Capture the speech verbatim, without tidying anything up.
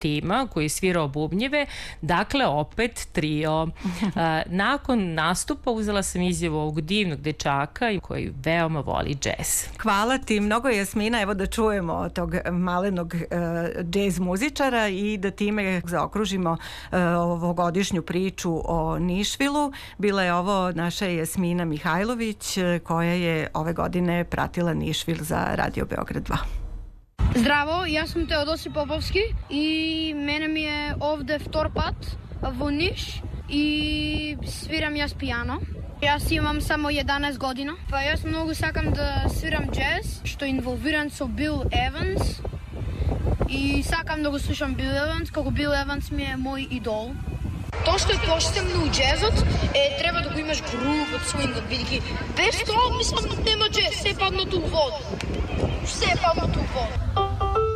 tima koji je svirao bubnjeve, dakle opet trio. Nakon nastupa uzela sam izjavu ovog divnog dečaka koji veoma voli džez. Hvala ti mnogo, Jasmina, evo da čujemo tog malenog džez muzičara i da time zaokružimo ovogodišnju priču o Nišvilu. Bila je ovo naša Jasmina Mihajlović koja je ove godine pratila Nišvil za Radio Beograd dva. Zdravo, ja sam Teodosij Popovski i mene mi je ovde vtor pat v Niš i sviram jaz pijano. Jaz imam samo jedanaest godina, pa jaz mnogo sakam da sviram džez, što involviran su Bill Evans i sakam da go slušam Bill Evans, kako Bill Evans mi je moj idol. To što je posebno u džezot, e, treba da go imaš groove od swinga, vidiki. Bez toga mislim da nema džez, sve je padno tu u vodu. Все е паднато в вода.